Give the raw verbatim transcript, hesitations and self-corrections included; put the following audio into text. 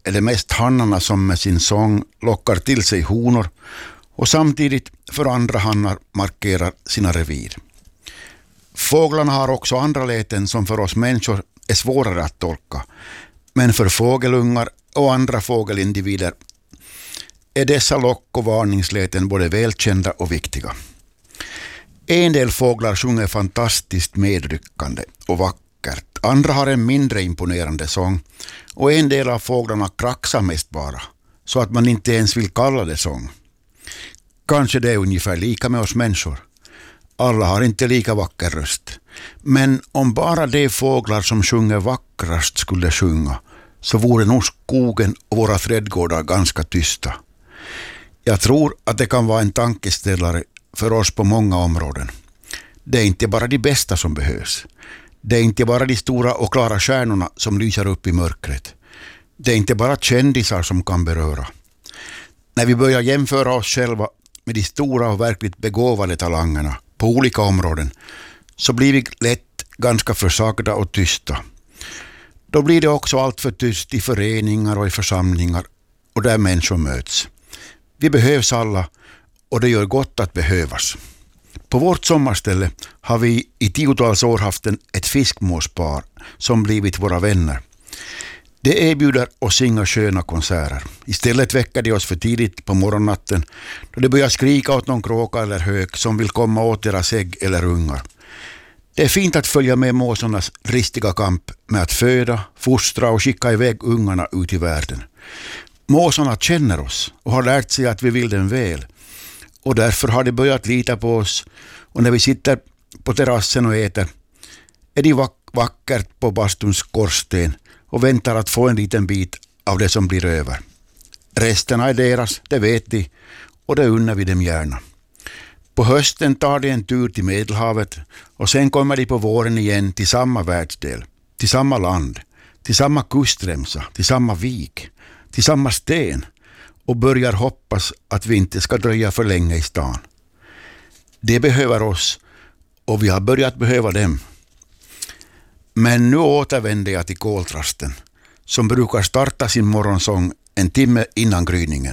är det mest hannarna som med sin sång lockar till sig honor och samtidigt för andra hannar markerar sina revir. Fåglarna har också andra läten som för oss människor är svårare att tolka, men för fågelungar och andra fågelindivider är dessa lock- och varningsläten både välkända och viktiga. En del fåglar sjunger fantastiskt medryckande och vackert. Andra har en mindre imponerande sång och en del av fåglarna kraxar mest bara, så att man inte ens vill kalla det sång. Kanske det är ungefär lika med oss människor. Alla har inte lika vacker röst. Men om bara de fåglar som sjunger vackrast skulle sjunga, så vore nog skogen och våra trädgårdar ganska tysta. Jag tror att det kan vara en tankeställare för oss på många områden. Det är inte bara de bästa som behövs. Det är inte bara de stora och klara stjärnorna som lyser upp i mörkret. Det är inte bara kändisar som kan beröra. När vi börjar jämföra oss själva med de stora och verkligt begåvade talangerna på olika områden, så blir vi lätt ganska försagda och tysta. Då blir det också allt för tyst i föreningar och i församlingar och där människor möts. Vi behövs alla och det gör gott att behövas. På vårt sommarställe har vi i tiotals år haft en, ett fiskmåspar som blivit våra vänner. Det erbjuder oss inga sköna konserter. Istället väcker de oss för tidigt på morgonnatten då de börjar skrika åt någon kråka eller hök som vill komma åt deras ägg eller ungar. Det är fint att följa med måsarnas dristiga kamp med att föda, fostra och skicka iväg ungarna ut i världen. Måsarna känner oss och har lärt sig att vi vill dem väl. Och därför har de börjat lita på oss, och när vi sitter på terrassen och äter är de vack- vackert på bastuns skorsten och väntar att få en liten bit av det som blir över. Resterna är deras, det vet de, och det unnar vi dem gärna. På hösten tar de en tur till Medelhavet och sen kommer de på våren igen till samma världsdel, till samma land, till samma kustremsa, till samma vik, till samma sten och börjar hoppas att vi inte ska dröja för länge i stan. De behöver oss och vi har börjat behöva dem. Men nu återvänder jag till koltrasten som brukar starta sin morgonsång en timme innan gryningen.